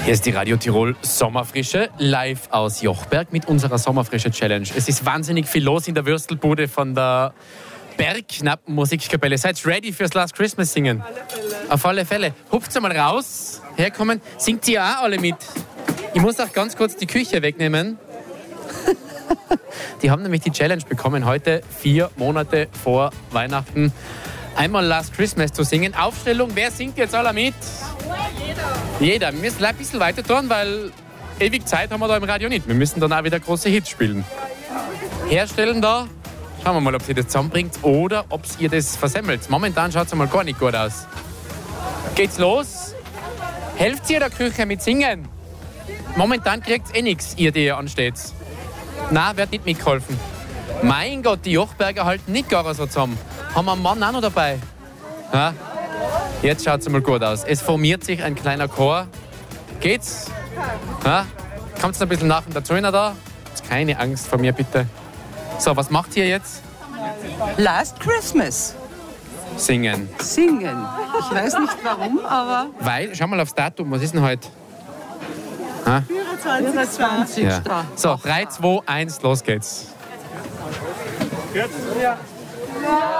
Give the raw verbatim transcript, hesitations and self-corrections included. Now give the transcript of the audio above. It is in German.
Hier ist die Radio Tirol Sommerfrische, live aus Jochberg mit unserer Sommerfrische-Challenge. Es ist wahnsinnig viel los in der Würstelbude von der Bergknappen-Musikkapelle. Seid ready fürs Last Christmas singen? Auf alle Fälle. Auf alle Fälle. Hupft mal raus, herkommen. Singt ihr auch alle mit? Ich muss auch ganz kurz die Küche wegnehmen. Die haben nämlich die Challenge bekommen, heute vier Monate vor Weihnachten einmal Last Christmas zu singen. Aufstellung, wer singt jetzt alle mit? Jeder. Jeder. Wir müssen ein bisschen weiter tun, weil ewig Zeit haben wir da im Radio nicht. Wir müssen dann auch wieder große Hits spielen. Herstellen da. Schauen wir mal, ob ihr das zusammenbringt oder ob ihr das versemmelt. Momentan schaut es mal gar nicht gut aus. Geht's los? Helft ihr der Küche mit Singen? Momentan kriegt ihr eh nichts, ihr, die hier ansteht. Nein, wird nicht mitgeholfen. Mein Gott, die Jochberger halten nicht gar so zusammen. Haben wir einen Mann auch noch dabei? Ja? Jetzt schaut es mal gut aus. Es formiert sich ein kleiner Chor. Geht's? Ja? Kommt ein bisschen nach und dazu hin da? Keine Angst vor mir, bitte. So, was macht ihr jetzt? Last Christmas. Singen. Singen. Ich weiß nicht warum, aber... Weil, schau mal aufs Datum, was ist denn heute? Ha? vierundzwanzig. Ja. So, drei, zwei, eins, los geht's. Gut.